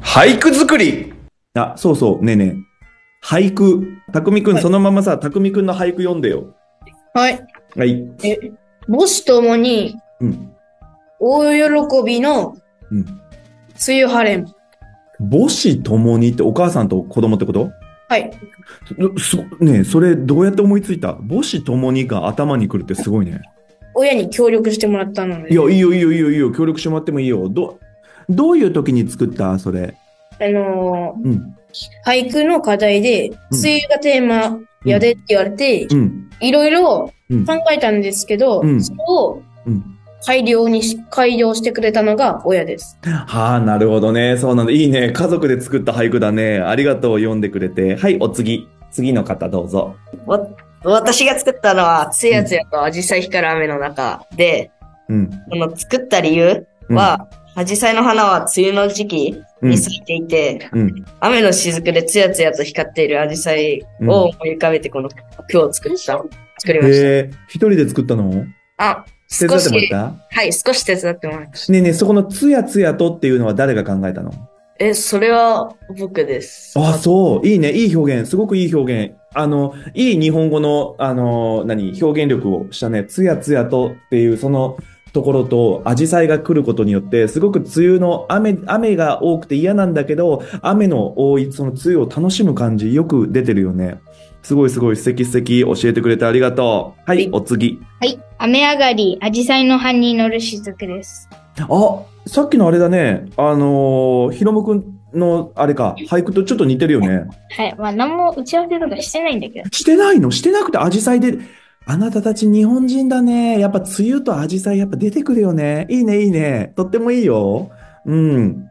俳句作り。 あ、そうそう、ねえねえ。俳句。たくみくん、 はい。 そのままさ、たくみくんの俳句読んでよ。 はい。 はい。 母子ともにうん。 大喜びのうん。 梅雨晴れ。 母子ともにってお母さんと子供ってこと？ はい。 ねえ、それどうやって思いついた？母子ともにが頭に来るってすごいね。 親に協力してもらったのいや、 で、 いいよ、いいよ、いいよ、いいよ。協力してもらってもいいよ。どういう時に作ったそれ？うん。 俳句の課題で、 うん。 梅雨がテーマやでって言われて、 うん。 いろいろうん。 考えたんですけど、 うん。 それをうん。 改良してくれたのが親です。 はあ、なるほどね。そうなんだ。いいね。家族で作った俳句だね。ありがとう。読んでくれて。はい、お次。次の方どうぞ。 わ、私が作ったのは、つうん。 やつやとアジサイ光る雨の中で、 うん。 この作った理由うん。 は、アジサイの花は梅雨の時期うん。 に咲いていて、 うん。 雨の雫でつやつやと光っているアジサイをうん。 思い浮かべてこの句を作りました。 一人で作ったの？ あ、 手伝ってもらっ少し、 た？ はい、少し手伝ってもらいましねえねえ、そこのつやつやとっていうのは誰が考えたの？ た。それは僕です。 あ、そう。いいね。いい表現。すごくいい表現。いい日本語の、表現力をしたね。つやつやとっていう、そのところと、紫陽花が来ることによって、すごく梅雨の雨が多くて嫌なんだけど、雨の多い、その梅雨を楽しむ感じ、よく出てるよね。すごいすごい、素敵素敵。教えてくれてありがとう。はい、お次。 はい。雨上がり、紫陽花の葉に乗る雫です。 あ、さっきのあれだね。ひろむくんの、あれか、俳句とちょっと似てるよね。 はい。まあ、何も打ち合わせとかしてないんだけど。 してないの？してなくて紫陽花で、あなたたち日本人だね。やっぱ梅雨と紫陽花やっぱ出てくるよね。いいね、いいね。とってもいいよ。うん。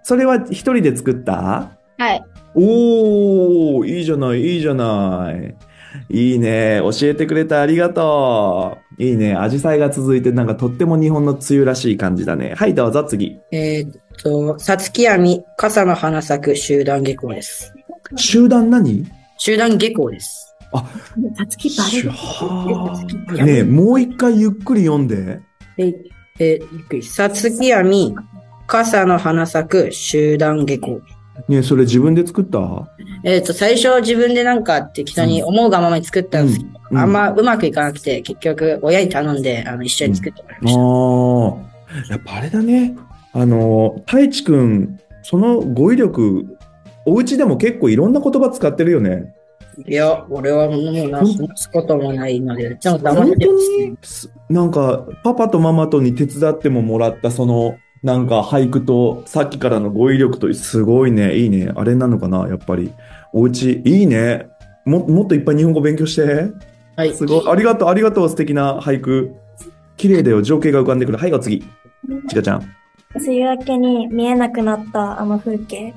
それは一人で作った？ はい。 おー、いいじゃない、いいじゃない。いいね。教えてくれてありがとう。いいね。紫陽花が続いてなんかとっても日本の梅雨らしい感じだね。はい、どうぞ次。 さつきやみ、傘の花咲く集団下校です。 集団何？ 集団下校です。 あ、 さつきバレる。 はあ。ねえ、もう一回ゆっくり読んで。 ゆっくり。さつきやみ、傘の花咲く集団下校。 ねえ、それ自分で作った？ 最初自分でなんか適当に思うがままに作ったんですけど、あんまうまくいかなくて、結局親に頼んで、一緒に作ってもらいました。 ああ、やっぱあれだね。太一くん、その語彙力、お家でも結構いろんな言葉使ってるよね。 いや、俺はもう話すこともないので、ちゃんと黙って本当に、なんか、パパとママとに手伝ってももらった、なんか俳句と、さっきからの語彙力と、すごいね、いいね。あれなのかな、やっぱり。お家、いいね。もっといっぱい日本語勉強して。 はい。 すごい。ありがとう、ありがとう、素敵な俳句。綺麗だよ、情景が浮かんでくる。はい、お次。ちかちゃん。 梅雨明けに見えなくなったあの風景。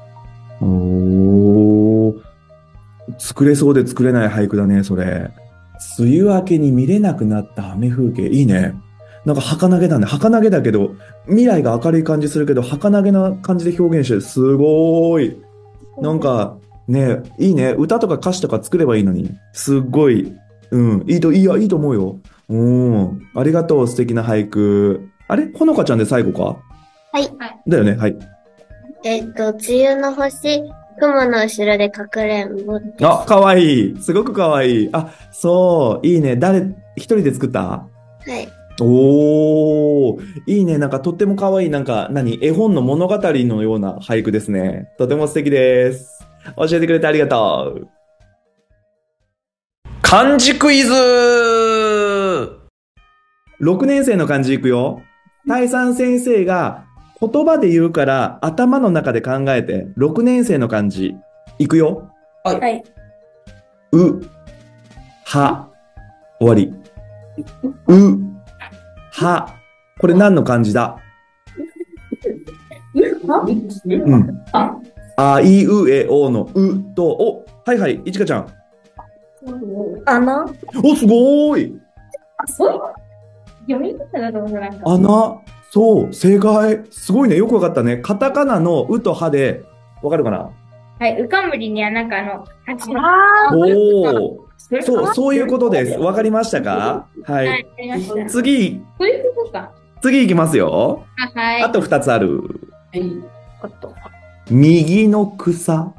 おー。作れそうで作れない俳句だね、それ。梅雨明けに見れなくなった雨風景。いいね。なんか儚げだね。儚げだけど、未来が明るい感じするけど、儚げな感じで表現してる。すごーい。なんか、ね、いいね。歌とか歌詞とか作ればいいのに。すっごい。うん。いいと思うよ。うん。ありがとう、素敵な俳句。あれほのかちゃんで最後か？ はい。 だよね。はい。 梅雨の星、雲の後ろでかくれんぼです。 あ、かわいい。すごくかわいい。あ、そう。いいね。一人で作った？ はい。 おー。いいね。なんかとってもかわいい。なんか、絵本の物語のような俳句ですね。とても素敵です。教えてくれてありがとう。 漢字クイズ。 6年生の漢字いくよ。大三先生が言葉で言うから頭の中で考えて、6年生の漢字いくよ。 はい。 はい。 う、は、終わり。う、は、これ何の漢字だ？うん。あいうえおのうと、はいはい、いちかちゃん。 穴？ お、すごーい。 そう読み方だと思うなんか。 穴、そう、正解。すごいね、よくわかったね。カタカナのうとはで、わかるかな？ はい。うかんむりにはなんかおー。そういうことです。わかりましたか？ははい、 い。 わかりました。 次そういうことか。 いきますよ。 はい。 あと2つある。 はい。 右の草。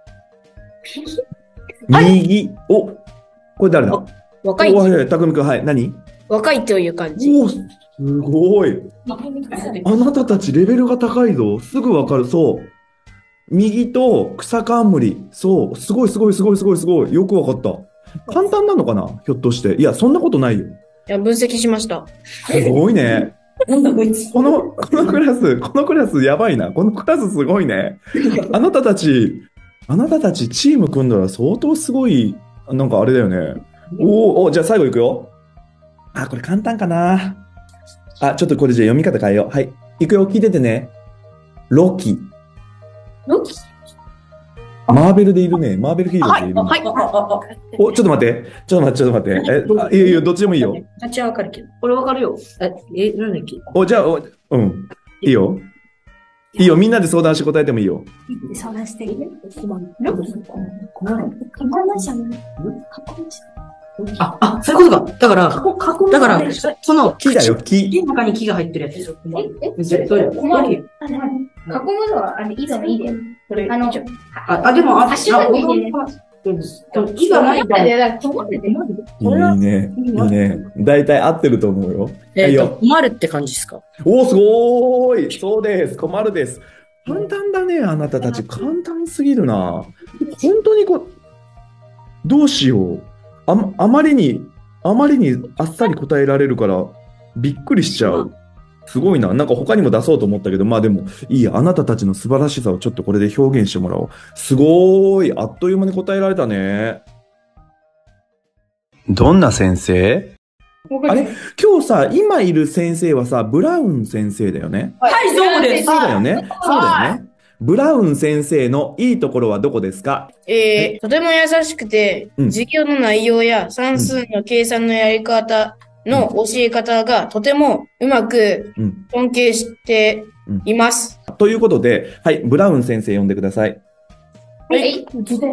はい右。お、これ誰だ？ 若い、 はい、たくみくん、はい、何？ 若いという感じ。 お、すごい。あなたたちレベルが高いぞ。すぐわかる。そう。右と草冠。そう。すごいすごいすごいすごいすごい。よくわかった。簡単なのかなひょっとして。いや、そんなことないよ。 いや、分析しました。 すごいね。このクラスやばいな。このクラスすごいね。あなたたちチーム組んだら相当すごい、なんかあれだよね。お、じゃあ最後いくよ。あ、これ簡単かな。あ、ちょっとこれじゃあ読み方変えよう。はい。いくよ、聞いててね。ロキ。 ロキ？ マーベルでいるね。マーベルヒーローでいるね。 はい。 お、ちょっと待って。ちょっと待って。いいよ、どっちでもいいよ。 あっちはわかるけど。 これわかるよ。 なんだっけ？ お、じゃあ、うん。いいよ。いいよ、みんなで相談して答えてもいいよ。 相談していい？ そういうことか。だから、その、 木だよ、木。 木の中に木が入ってるやつ。 囲むのは、井戸の井で。でも、橋が井で。 木がないと。 いいね。大体合ってると思うよ。はいよ。 困るって感じですか？ おー、すごーい。そうです。困るです。簡単だね、あなたたち。簡単すぎるな。本当にどうしよう。あまりにあっさり答えられるから、びっくりしちゃう。すごいな。なんか他にも出そうと思ったけど、まあでも、いいや。あなたたちの素晴らしさをちょっとこれで表現してもらおう。すごーい。あっという間に答えられたね。どんな先生？あれ今日さ、今いる先生はさ、ブラウン先生だよね。 はい、そうです。 そうだよね。ブラウン先生のいいところはどこですか？ とても優しくて、授業の内容や算数の計算のやり方の教え方がとてもうまく尊敬しています。 ということで、はい、ブラウン先生呼んでください。 はい。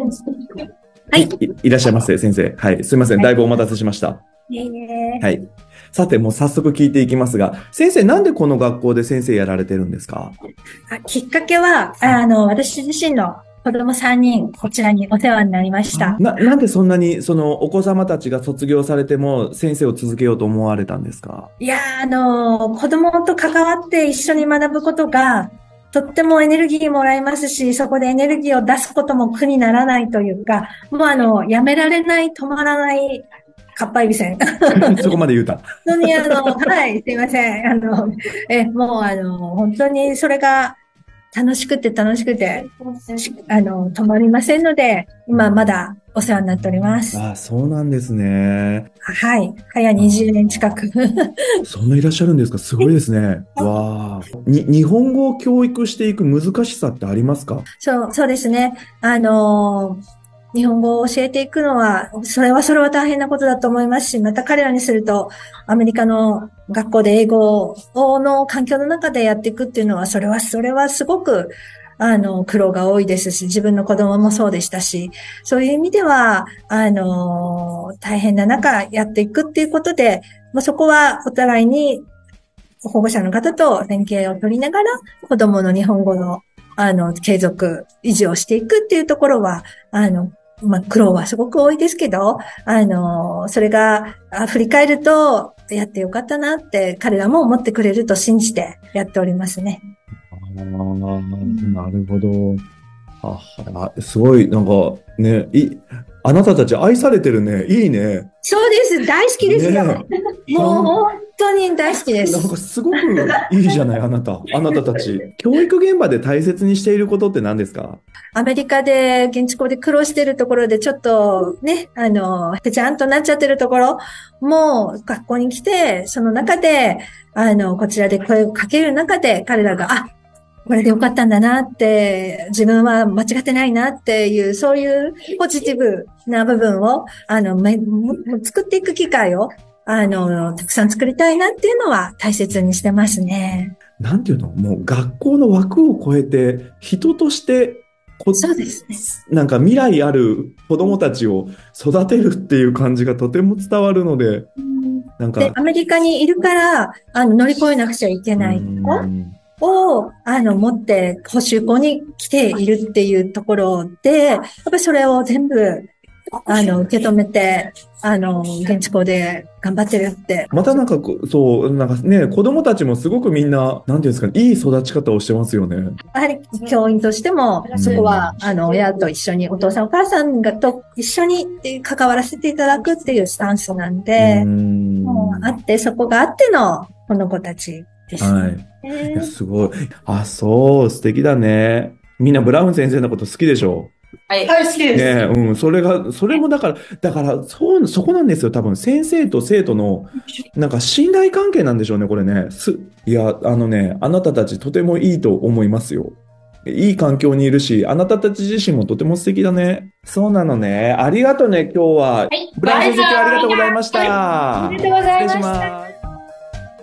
いらっしゃいませ、先生。はい、すいません。だいぶお待たせしました。はい。さて、もう早速聞いていきますが、先生、なんでこの学校で先生やられてるんですか？ きっかけは、私自身の子供3人、こちらにお世話になりました。 なんでそんなに、お子様たちが卒業されても先生を続けようと思われたんですか？ いや、子供と関わって一緒に学ぶことが、とってもエネルギーもらえますし、そこでエネルギーを出すことも苦にならないというか、もうやめられない、止まらない、かっぱえびせん。 そこまで言うた。 本当にはい、すいません。もう本当にそれが楽しくて、止まりませんので、今まだお世話になっております。 ああ、そうなんですね。 はい。早20年近く。 そんないらっしゃるんですか？すごいですね。わあ。日本語を教育していく難しさってありますか？ そうですね。日本語を教えていくのは、それは大変なことだと思いますし、また彼らにすると、アメリカの学校で英語の環境の中でやっていくっていうのは、それはすごく、苦労が多いですし、自分の子供もそうでしたし、そういう意味では、大変な中やっていくっていうことで、もうそこはお互いに保護者の方と連携を取りながら、子供の日本語の継続、維持をしていくっていうところは、苦労はすごく多いですけど、それが、振り返ると、やってよかったなって、彼らも思ってくれると信じてやっておりますね。 なるほど。すごい、なんか、ね、あなたたち愛されてるね。いいね。 そうです。大好きですよ。 ね、 もう本当に大好きです。 なんかすごくいいじゃない、あなたたち。教育現場で大切にしていることって何ですか？ アメリカで現地校で苦労しているところでちょっとね、ぺちゃんとなっちゃってるところも学校に来て、その中で、こちらで声をかける中で彼らが、これでよかったんだなって、自分は間違ってないなっていう、そういうポジティブな部分を、作っていく機会を、たくさん作りたいなっていうのは大切にしてますね。 なんていうの？もう学校の枠を超えて、人として、 そうですね。 なんか未来ある子供たちを育てるっていう感じがとても伝わるので、なんか。 で、アメリカにいるから、乗り越えなくちゃいけない。 を、持って補修校に来ているっていうところで、やっぱりそれを全部、受け止めて、現地校で頑張ってるって。 またなんか、そう、なんかね、子供たちもすごくみんな、なんていうんですかね、いい育ち方をしてますよね。 やはり、教員としても、そこは、親と一緒に、お父さんお母さんと一緒に関わらせていただくっていうスタンスなんで、もうあって、そこがあっての、この子たちです。 はい。いや、すごい。あ、そう、素敵だね。みんなブラウン先生のこと好きでしょ？ はい。 はい、好きです。 ね、うん、それもだから、そこなんですよ。多分、先生と生徒の、なんか信頼関係なんでしょうね、これね。いや、あなたたちとてもいいと思いますよ。いい環境にいるし、あなたたち自身もとても素敵だね。そうなのね。ありがとうね、今日は。 はい。 ブラウン先生、今日ありがとうございました。 ありがとうございました。 失礼します。